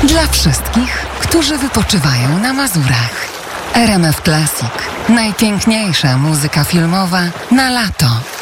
Dla wszystkich, którzy wypoczywają na Mazurach. RMF Classic. Najpiękniejsza muzyka filmowa na lato.